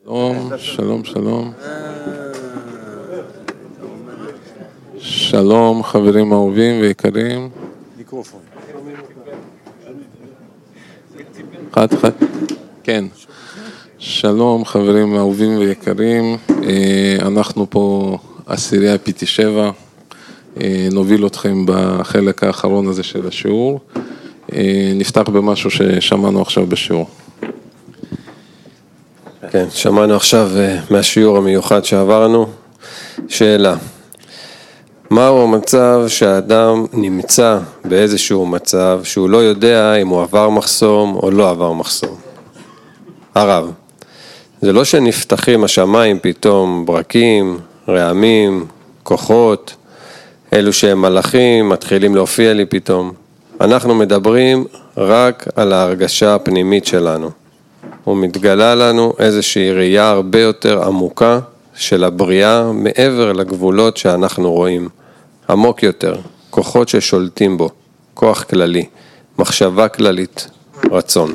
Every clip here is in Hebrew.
שלום, שלום. שלום, חברים אהובים ויקרים. מיקרופון. אחד. כן. שלום, חברים אהובים ויקרים. אנחנו פה עשירייה PT7. נוביל אתכם בחלק האחרון הזה של השיעור. נפתח במשהו ששמענו עכשיו בשיעור. כן, שמענו עכשיו מהשיעור המיוחד שעברנו. שאלה, מהו המצב שהאדם נמצא באיזשהו מצב שהוא לא יודע אם הוא עבר מחסום או לא עבר מחסום? הרב, זה לא שנפתחים השמיים פתאום ברקים, רעמים, כוחות, אלו שהם מלאכים מתחילים להופיע לי פתאום. אנחנו מדברים רק על ההרגשה הפנימית שלנו. ומתגלה לנו איזושהי ראייה הרבה יותר עמוקה של הבריאה מעבר לגבולות שאנחנו רואים. עמוק יותר, כוחות ששולטים בו, כוח כללי, מחשבה כללית, רצון.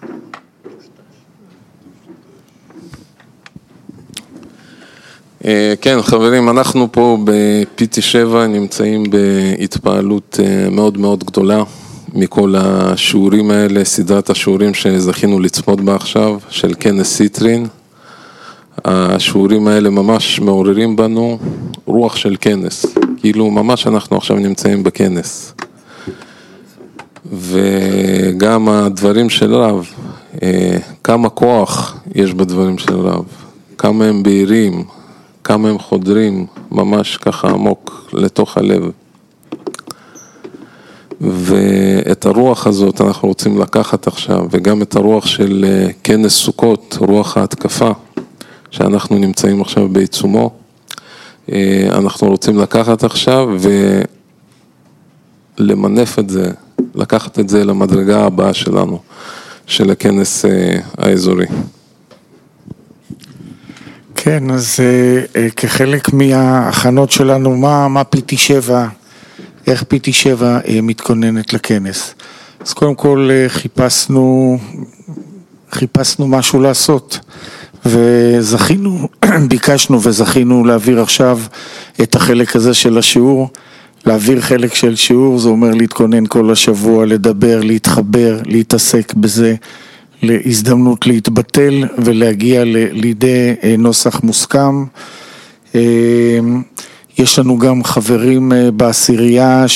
כן, חברים, אנחנו פה ב-PT7 נמצאים בהתפעלות מאוד מאוד גדולה מכל השיעורים האלה, סדרת השיעורים שזכינו לצפות בה עכשיו, של כנס סיטרין. השיעורים האלה ממש מעוררים בנו רוח של כנס, כאילו ממש אנחנו עכשיו נמצאים בכנס. וגם הדברים של רב, כמה כוח יש בדברים של רב, כמה הם בהירים, כמה הם חודרים ממש ככה עמוק לתוך הלב. ואת הרוח הזאת אנחנו רוצים לקחת עכשיו, וגם את הרוח של כנס סוכות, רוח ההתקפה, שאנחנו נמצאים עכשיו בעיצומו, אנחנו רוצים לקחת עכשיו ולמנף את זה, לקחת את זה למדרגה הבאה שלנו, של הכנס האזורי. כן, אז כחלק מההכנות שלנו, מה PT7, איך PT7 מתכוננת לכנס. אז קודם כל חיפשנו משהו לעשות, וזכינו, ביקשנו וזכינו להעביר עכשיו את החלק הזה של השיעור. להעביר חלק של שיעור, זה אומר להתכונן כל השבוע, לדבר, להתחבר, להתעסק בזה, להזדמנות להתבטל ולהגיע לידי נוסח מוסכם. יש לנו גם חברים בעשירייה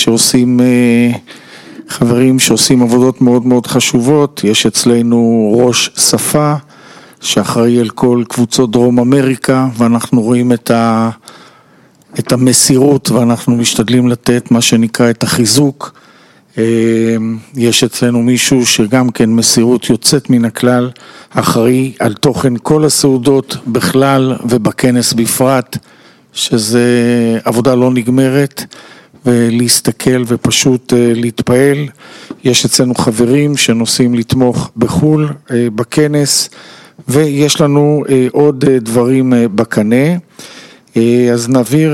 חברים שעושים עבודות מאוד מאוד חשובות. יש אצלנו ראש שפה שאחראי על כל קבוצות דרום אמריקה, ואנחנו רואים את המסירות ואנחנו משתדלים לתת מה שנקרא את החיזוק. יש אצלנו מישהו שגם כן מסירות יוצאת מן הכלל, אחראי על תוכן כל הסעודות בכלל ובכנס בפרט, שזה עבודה לא נגמרת, ולהסתכל ופשוט להתפעל. יש אצלנו חברים שנוסעים לתמוך בחול בכנס, ויש לנו עוד דברים בקנה. אז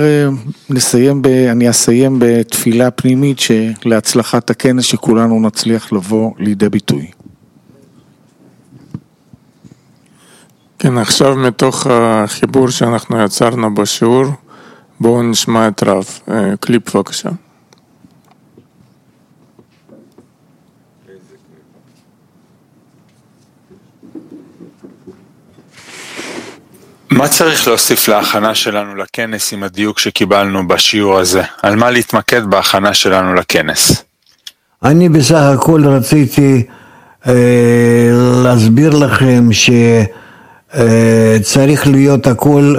אני אסיים בתפילה פנימית להצלחת הכנס, שכולנו נצליח לבוא לידי ביטוי. כן, עכשיו מתוך החיבור שאנחנו יצרנו בשיעור, בואו נשמע את רב. קליפ בבקשה. מה צריך להוסיף להכנה שלנו לכנס עם הדיוק שקיבלנו בשיעור הזה? על מה להתמקד בהכנה שלנו לכנס? אני בסך הכל רציתי להסביר לכם שצריך להיות הכל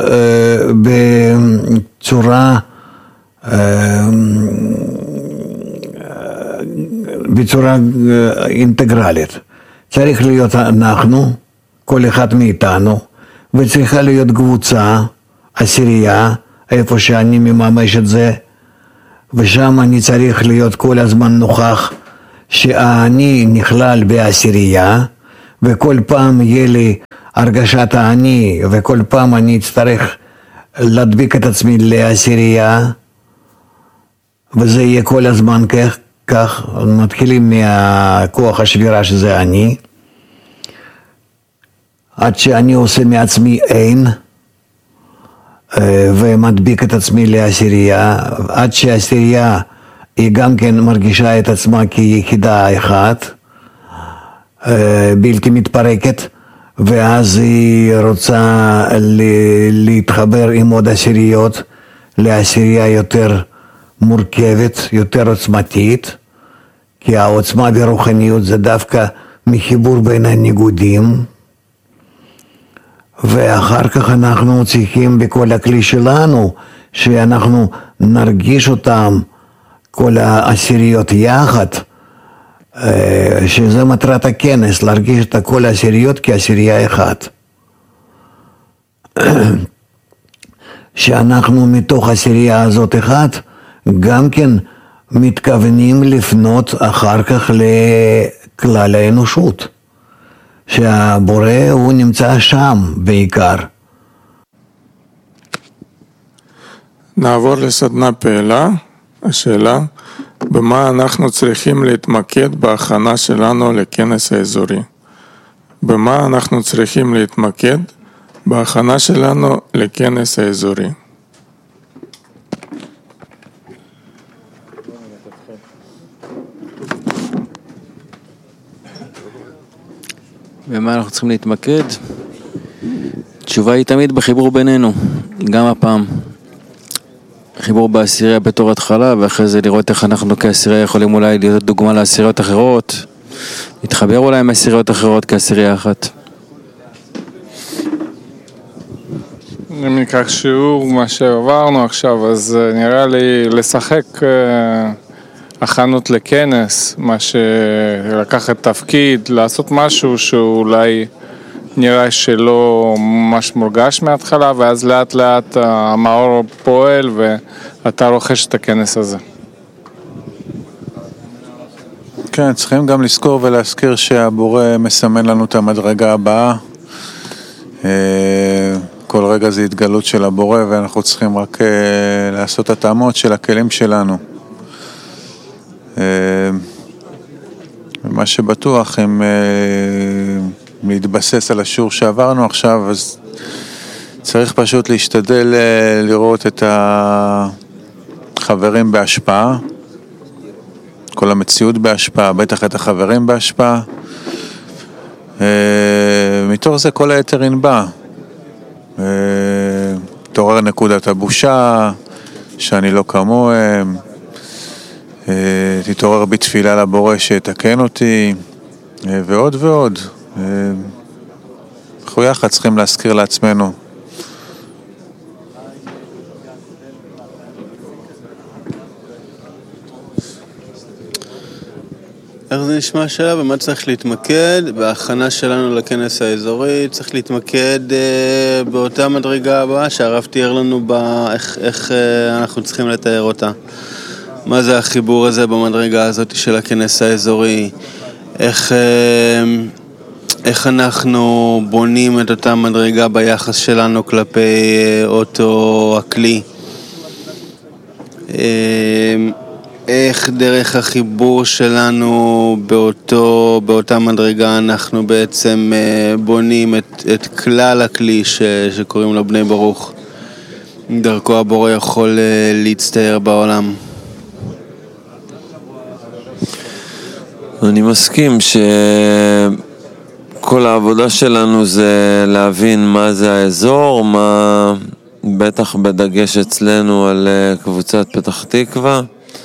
בצורה אינטגרלית. צריך להיות אנחנו, כל אחד מאיתנו, וצריכה להיות קבוצה, עשירייה, איפה שאני מממש את זה, ושם אני צריך להיות כל הזמן נוכח שאני נכלל בעשירייה, וכל פעם יהיה לי הרגשת העני, וכל פעם אני אצטרך להדביק את עצמי לעשירייה, וזה יהיה כל הזמן כך, מתחילים מהכוח השבירה שזה אני. עד שאני עושה מעצמי אין, ומדביק את עצמי לעשירייה, עד שהעשירייה היא גם כן מרגישה את עצמה כיחידה אחת, בלתי מתפרקת, ואז היא רוצה להתחבר עם עוד עשיריות, לעשירייה יותר מורכבת, יותר עוצמתית, כי העוצמה והרוחניות זה דווקא מחיבור בין הניגודים, ואחר כך אנחנו צריכים בכל הכלי שלנו, שאנחנו נרגיש אותם, כל העשיריות יחד, שזה מטרת הכנס, להרגיש את כל העשיריות כעשירייה אחת. שאנחנו מתוך העשירייה הזאת אחת, גם כן מתכוונים לפנות אחר כך לכלל האנושות. שהבורא הוא נמצא שם בעיקר. נעבור לסדנה פעילה. השאלה, במה אנחנו צריכים להתמקד בהכנה שלנו לכנס האזורי? במה אנחנו צריכים להתמקד בהכנה שלנו לכנס האזורי? במה אנחנו צריכים להתמקד? התשובה היא תמיד בחיבור בינינו, גם הפעם. חיבור בעשירייה בתור התחלה, ואחרי זה לראות איך אנחנו כעשירייה יכולים אולי להיות דוגמה לעשיריות אחרות, להתחבר אולי עם עשיריות אחרות כעשירייה אחת. אם ניקח שיעור מה שעברנו עכשיו, אז נראה לי לשחק הכנות לכנס, מה שלקחת תפקיד, לעשות משהו שאולי נראה שלא ממש מורגש מההתחלה, ואז לאט לאט המאור פועל ואתה רוכש את הכנס הזה. כן, צריכים גם לזכור ולהזכיר שהבורא מסמן לנו את המדרגה הבאה. כל רגע זה התגלות של הבורא, ואנחנו צריכים רק לעשות התאמות של הכלים שלנו. מה שבטוח, אם להתבסס על השיעור שעברנו עכשיו, אז צריך פשוט להשתדל לראות את החברים בהשפעה, כל המציאות בהשפעה, בטח את החברים בהשפעה. מתוך זה כל היתר ינבע. תעורר נקודת הבושה, שאני לא כמוהם, תתעורר בתפילה לבורא שיתקן אותי, ועוד ועוד. אנחנו יחד צריכים להזכיר לעצמנו. איך זה נשמע השאלה? במה צריך להתמקד? בהכנה שלנו לכנס האזורי צריך להתמקד באותה מדרגה הבאה שהרב תיאר לנו איך אנחנו צריכים לתאר אותה. מה זה החיבור הזה במדרגה הזאת של הכנס האזורי? איך אנחנו בונים את אותה מדרגה ביחס שלנו כלפי אותו הכלי? איך דרך החיבור שלנו באותה מדרגה אנחנו בעצם בונים את כלל הכלי שקוראים לו בני ברוך. דרכו הבורא יכול להצטייר בעולם. אני מסכים שכל העבודה שלנו זה להבין מה זה האזור, מה בטח בדגש אצלנו על קבוצת פתח תקווה,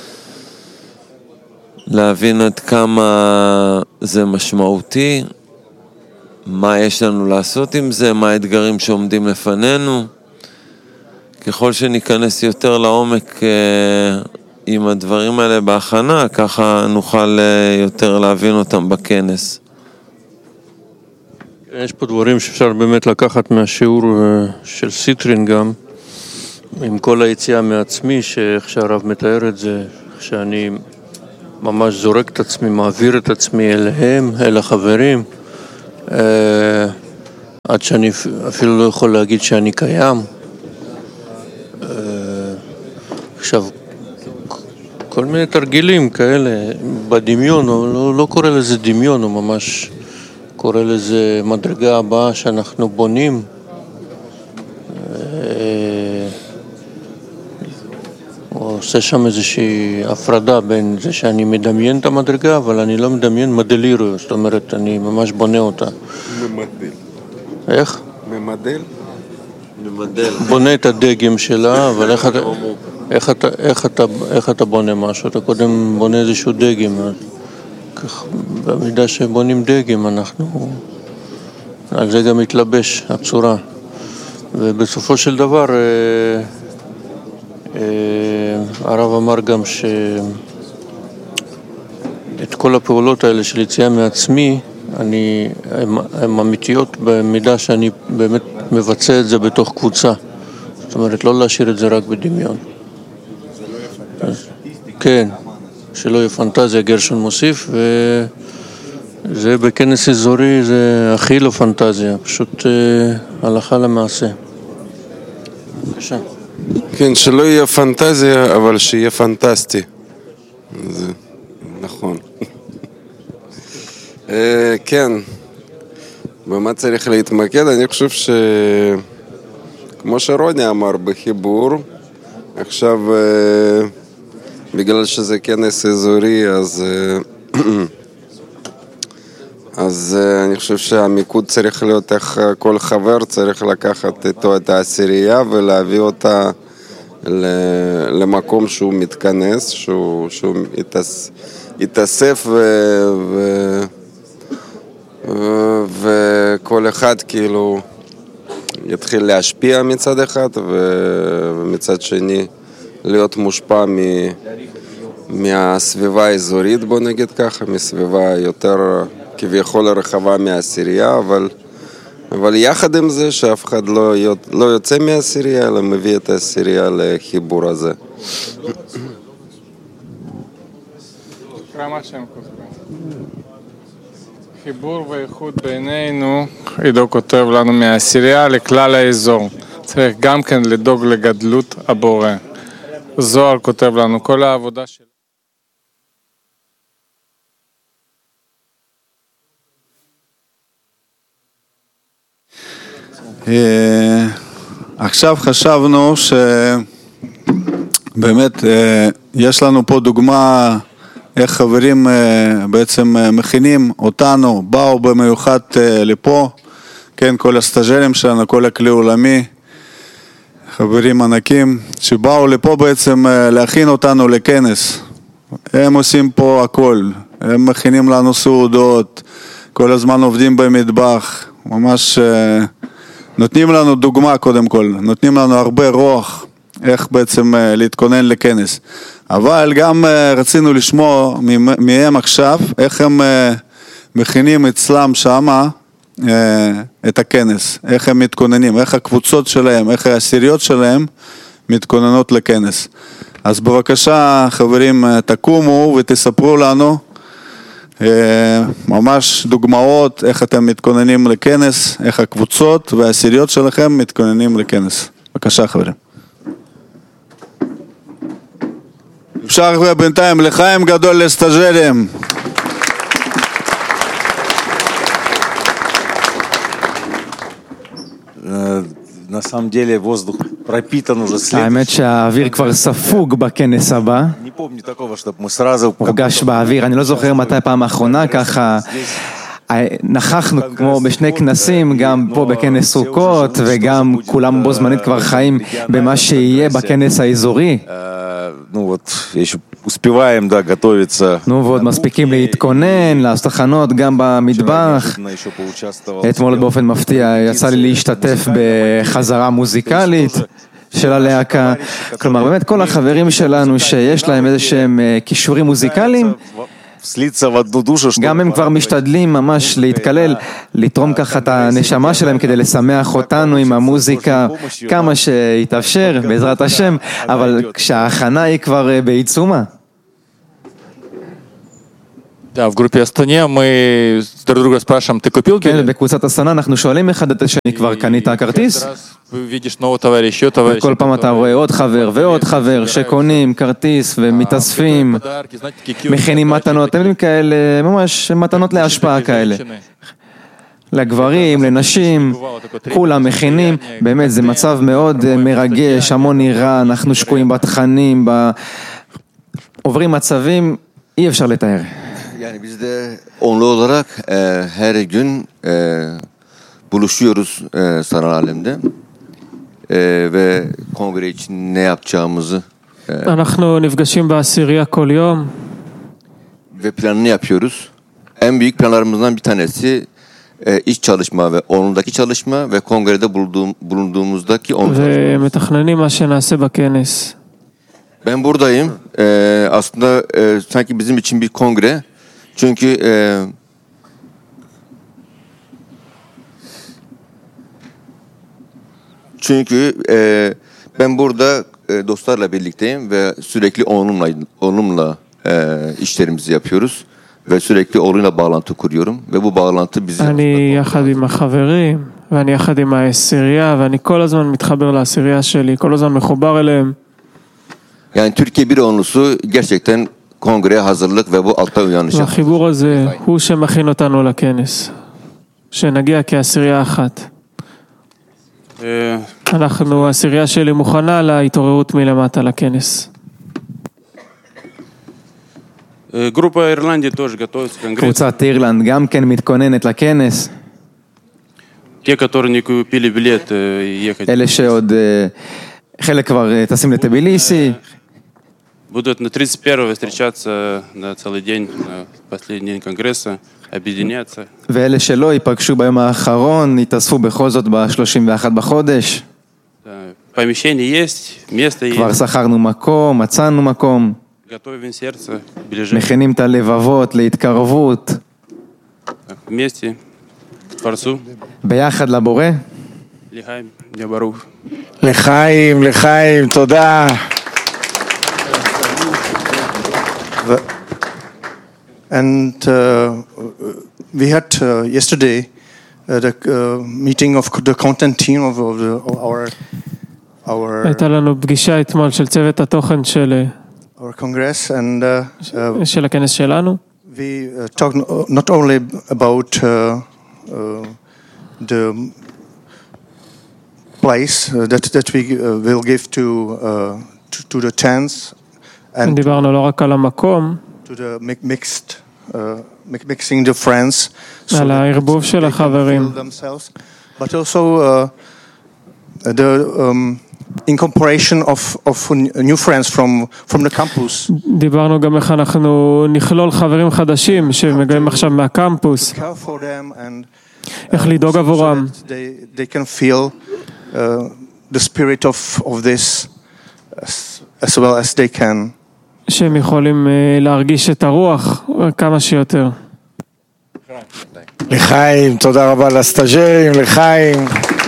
להבין עד כמה זה משמעותי, מה יש לנו לעשות עם זה, מה האתגרים שעומדים לפנינו. ככל שניכנס יותר לעומק עם הדברים האלה בהכנה, ככה נוכל יותר להבין אותם בכנס. יש פה דברים שאפשר באמת לקחת מהשיעור של סיטרין גם, עם כל היציאה מעצמי, שאיך שהרב מתאר את זה, שאני ממש זורק את עצמי, מעביר את עצמי אליהם, אל החברים, עד שאני אפילו לא יכול להגיד שאני קיים. עכשיו, כל מיני תרגילים כאלה, בדמיון, לא קורא לזה דמיון, הוא ממש קורא לזה מדרגה הבאה שאנחנו בונים. הוא עושה שם איזושהי הפרדה בין זה שאני מדמיין את המדרגה, אבל אני לא מדמיין מודלירו, זאת אומרת, אני ממש בונה אותה. ממדל. איך? ממדל? בונה את הדגם שלה, אבל איך אתה בונה משהו? אתה קודם בונה איזשהו דגם. במידה שבונים דגם, על זה גם מתלבש הצורה. ובסופו של דבר, הרב אמר גם שאת כל הפעולות האלה של יציאה מעצמי, הן אמיתיות במידה שאני באמת מבצע את זה בתוך קבוצה. זאת אומרת, לא להשאיר את זה רק בדמיון. כן, שלא יהיה פנטזיה, גרשון מוסיף, וזה בכנס אזורי, זה הכי לא פנטזיה, פשוט הלכה למעשה. בבקשה. כן, שלא יהיה פנטזיה, אבל שיהיה פנטסטי. זה נכון. כן, במה צריך להתמקד? אני חושב כמו שרוני אמר, בחיבור, עכשיו בגלל שזה כנס אזורי, אז אני חושב שהמיקוד צריך להיות איך כל חבר צריך לקחת איתו את העשירייה ולהביא אותה למקום שהוא מתכנס, שהוא יתאסף וכל אחד כאילו יתחיל להשפיע מצד אחד ומצד שני להיות מושפע מהסביבה האזורית, בוא נגיד ככה, מסביבה יותר כביכול רחבה מהעשירייה, אבל יחד עם זה שאף אחד לא יוצא מהעשירייה, אלא מביא את העשירייה לחיבור הזה. תקרא מה שהם כותבים. חיבור ואיחוד בינינו, עידו כותב לנו מהעשירייה לכלל האזור. צריך גם כן לדאוג לגדלות הבורא. זוהר כותב לנו, כל העבודה של... עכשיו חשבנו שבאמת יש לנו פה דוגמה איך חברים בעצם מכינים אותנו, באו במיוחד לפה, כן, כל הסטאג'רים שלנו, כל הכלי עולמי, חברים ענקים שבאו לפה בעצם להכין אותנו לכנס. הם עושים פה הכל, הם מכינים לנו סעודות, כל הזמן עובדים במטבח, ממש נותנים לנו דוגמה קודם כל, נותנים לנו הרבה רוח איך בעצם להתכונן לכנס. אבל גם רצינו לשמוע מהם עכשיו איך הם מכינים אצלם שמה את הכנס, איך הם מתכוננים, איך הקבוצות שלהם, איך העשיריות שלהם מתכוננות לכנס. אז בבקשה חברים תקומו ותספרו לנו ממש דוגמאות איך אתם מתכוננים לכנס, איך הקבוצות והעשיריות שלכם מתכוננים לכנס. בבקשה חברים. אפשר בינתיים לחיים גדול לסטאג'רים. האמת שהאוויר כבר ספוג בכנס הבא, הורגש באוויר, אני לא זוכר מתי פעם האחרונה ככה נכחנו כמו בשני כנסים, גם פה בכנס סוכות וגם כולם בו זמנית כבר חיים במה שיהיה בכנס האזורי. ועוד מספיקים להתכונן, לעשות הכנות גם במטבח. אתמול באופן מפתיע יצא לי להשתתף בחזרה מוזיקלית של הלהקה. כלומר באמת כל החברים שלנו שיש להם איזה שהם כישורים מוזיקליים, גם הם כבר משתדלים ממש להתקלל, לתרום ככה את הנשמה שלהם כדי לשמח אותנו עם המוזיקה כמה שיתאפשר בעזרת השם, אבל כשההכנה היא כבר בעיצומה. Да, в группе Астане мы друг друга спрашиваем, ты купил билет? כן, בקבוצת הסנה אנחנו שואלים אחד את השני, כבר קנית הכרטיס? וכל פעם אתה רואה עוד חבר ועוד חבר שקונים כרטיס ומתאספים, מכינים מתנות, אתם יודעים כאלה, ממש מתנות להשפעה כאלה. לגברים, לנשים, כולם מכינים, באמת זה מצב מאוד מרגש, המון נראה, אנחנו שקועים בתכנים, עוברים מצבים, אי אפשר לתאר. Yani biz de onlu olarak her gün buluşuyoruz sanal alemde ve kongre için ne yapacağımızı אנחנו נפגשים בעשירייה כל יום. ve planını yapıyoruz. En büyük planlarımızdan bir tanesi iç çalışma ve onludaki çalışma ve kongrede bulunduğumuzdaki onlu çalışma. ומתכננים מה שנעשה בכנס. Ben buradayım. Aslında sanki bizim için bir kongre. Çünkü ben burada dostlarla birlikteyim ve sürekli onumla işlerimizi yapıyoruz ve sürekli onunla bağlantı kuruyorum ve bu bağlantı bizi אני יחד עם החברים ואני יחד עם העשירייה ואני כל הזמן מתחבר לעשירייה שלי, כל הזמן מחובר אליהם. Yani Türkiye bir onlusu gerçekten kongreye hazırlık ve bu altta uyanış. והחיבור הזה הוא שמכין אותנו לכנס, שנגיע כעשירייה אחת. אנחנו, העשירייה שלי מוכנה להתעוררות מלמטה לכנס. קבוצת אירלנד גם כן מתכוננת לכנס. אלה שעוד חלק כבר טסים לטביליסי. Будут на 31-го встречаться на целый день, на последний день конгресса, объединяться. ואלה שלא ייפגשו ביום האחרון, יתאספו בכל זאת ב-31 בחודש. Помещение есть, место есть. כבר שכרנו מקום, מצאנו מקום. Готовим сердце, ближе. מכינים את הלבבות להתקרבות. Вместе, Творцу. ביחד לבורא. לחיים, יא ברוך. לחיים, תודה. And we had yesterday the meeting of the content team of our הייתה לנו פגישה אתמול של צוות התוכן של our congress and של הכנס שלנו. we talked not only about the place that we will give to the tents and דיברנו לא רק על המקום, to the mixing the friends, על הערבוב של החברים, but also the incorporation of new friends from the campus. דיברנו גם איך אנחנו נכלול חברים חדשים שמגיעים עכשיו מהקמפוס, איך לדאוג עבורם. They can feel the spirit of this as well as they can. שהם יכולים להרגיש את הרוח כמה שיותר. לחיים, תודה רבה לסטאג'רים, לחיים.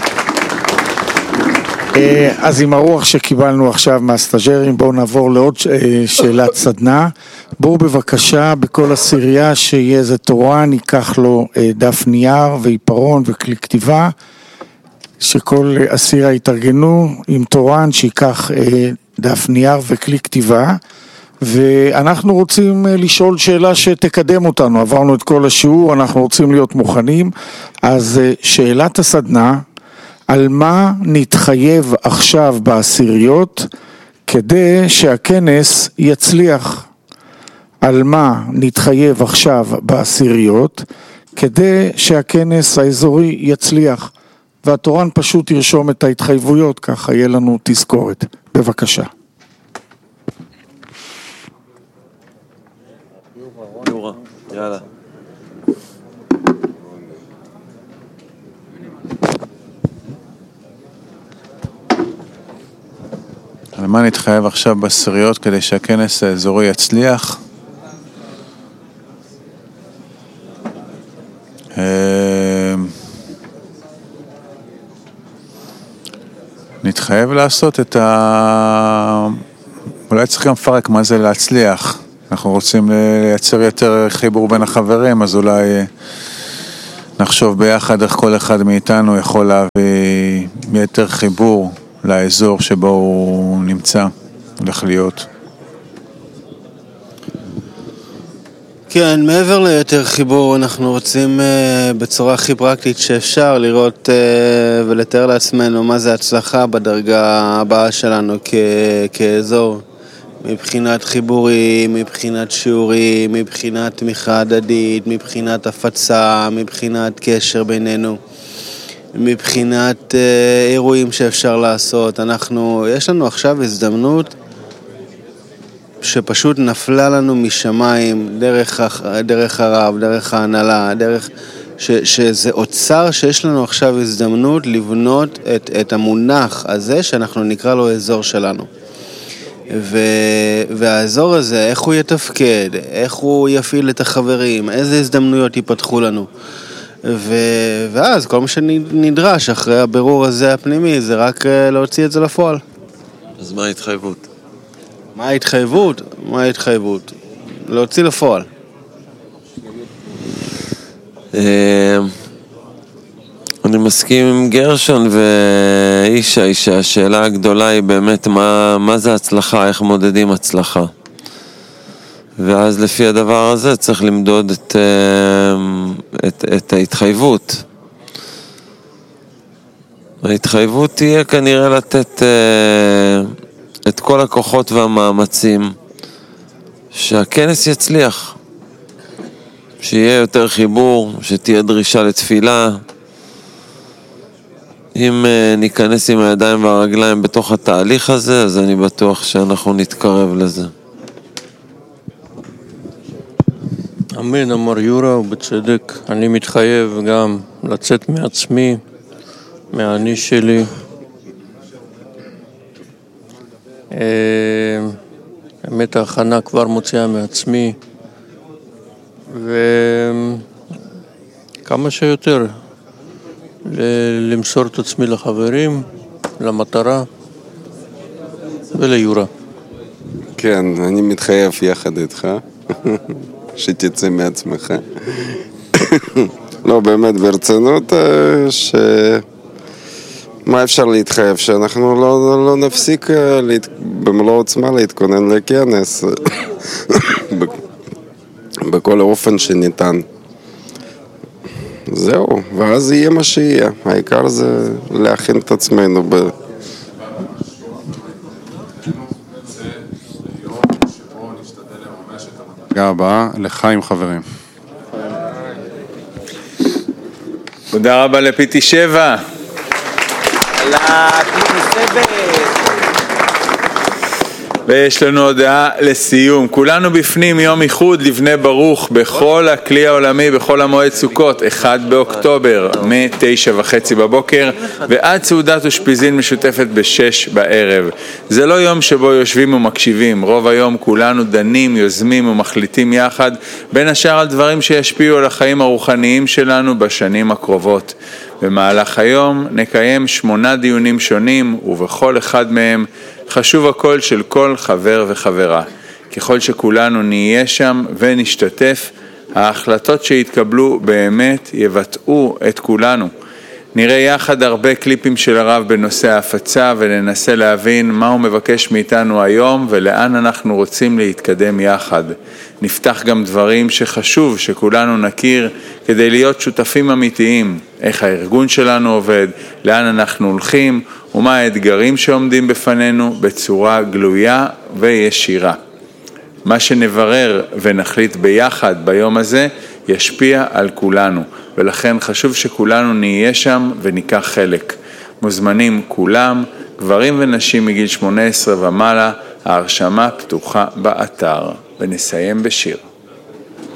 אז עם הרוח שקיבלנו עכשיו מהסטאג'רים, בואו נעבור לעוד שאלת סדנה. בואו בבקשה בכל עשירייה שיהיה איזה תורן, ייקח לו דף נייר ועיפרון וכלי כתיבה, שכל עשירייה יתארגנו עם תורן שיקח דף נייר וכלי כתיבה, ואנחנו רוצים לשאול שאלה שתקדם אותנו. עברנו את כל השיעור, אנחנו רוצים להיות מוכנים. אז שאלת הסדנה, על מה נתחייב עכשיו בעשיריות כדי שהכנס יצליח? על מה נתחייב עכשיו בעשיריות כדי שהכנס האזורי יצליח? והתורן פשוט ירשום את ההתחייבויות, ככה יהיה לנו תזכורת. בבקשה. יאללה. על מה נתחייב עכשיו בעשיריות כדי שהכנס האזורי יצליח? נתחייב לעשות את אולי צריך גם לפרק מה זה להצליח. אנחנו רוצים לייצר יותר חיבור בין החברים, אז אולי נחשוב ביחד איך כל אחד מאיתנו יכול להביא יותר חיבור לאזור שבו הוא נמצא, הולך להיות. כן, מעבר ליותר חיבור, אנחנו רוצים בצורה הכי פרקטית שאפשר לראות ולתאר לעצמנו מה זה הצלחה בדרגה הבאה שלנו כאזור. מבחינת חיבורים, מבחינת שיעורים, מבחינת תמיכה הדדית, מבחינת הפצה, מבחינת קשר בינינו, מבחינת אירועים שאפשר לעשות. יש לנו עכשיו הזדמנות שפשוט נפלה לנו משמיים, דרך הרב, דרך ההנהלה, שזה אוצר שיש לנו עכשיו הזדמנות לבנות את המונח הזה שאנחנו נקרא לו אזור שלנו. והאזור הזה, איך הוא יתפקד, איך הוא יפעיל את החברים, איזה הזדמנויות ייפתחו לנו. ואז כל מה שנדרש אחרי הבירור הזה הפנימי זה רק להוציא את זה לפועל. אז מה ההתחייבות? מה ההתחייבות? להוציא לפועל. אני מסכים עם גרשון ואישה, שהשאלה הגדולה היא באמת מה זה הצלחה, איך מודדים הצלחה. ואז לפי הדבר הזה צריך למדוד את ההתחייבות. ההתחייבות תהיה כנראה לתת את כל הכוחות והמאמצים שהכנס יצליח, שיהיה יותר חיבור, שתהיה דרישה לתפילה. אם ניכנס עם הידיים והרגליים בתוך התהליך הזה, אז אני בטוח שאנחנו נתקרב לזה. אמן, אמר יורה, ובצדק. אני מתחייב גם לצאת מעצמי, מהאני שלי. באמת ההכנה כבר מוציאה מעצמי, וכמה שיותר למסור את עצמי לחברים, למטרה וליורה. כן, אני מתחייב יחד איתך, שתצא מעצמך. לא, באמת ברצינות, מה אפשר להתחייב? שאנחנו לא נפסיק במלוא עוצמה להתכונן לכנס בכל האופן שניתן. זהו, ואז יהיה מה שיהיה. העיקר זה להכין את עצמנו הבאה לחיים חברים. תודה רבה לפיטי 7. ויש לנו הודעה לסיום. כולנו בפנים יום איחוד לבני ברוך בכל הכלי העולמי בכל המועד סוכות 1 באוקטובר מ-9:30 בבוקר ועד סעודת אושפיזין משותפת ב-6 בערב. זה לא יום שבו יושבים ומקשיבים, רוב היום כולנו דנים, יוזמים ומחליטים יחד בין השאר על דברים שישפיעו על החיים הרוחניים שלנו בשנים הקרובות. במהלך היום נקיים 8 דיונים שונים ובכל אחד מהם חשוב הקול של כל חבר וחברה. ככל שכולנו נהיה שם ונשתתף, ההחלטות שהתקבלו באמת יבטאו את כולנו. נראה יחד הרבה קליפים של הרב בנושא ההפצה וננסה להבין מה הוא מבקש מאיתנו היום ולאן אנחנו רוצים להתקדם יחד. נפתח גם דברים שחשוב שכולנו נכיר כדי להיות שותפים אמיתיים, איך הארגון שלנו עובד, לאן אנחנו הולכים ומה האתגרים שעומדים בפנינו בצורה גלויה וישירה. מה שנברר ונחליט ביחד ביום הזה ישפיע על כולנו, ולכן חשוב שכולנו נהיה שם וניקח חלק. מוזמנים כולם, גברים ונשים מגיל 18 ומעלה, ההרשמה פתוחה באתר. ונסיים בשיר.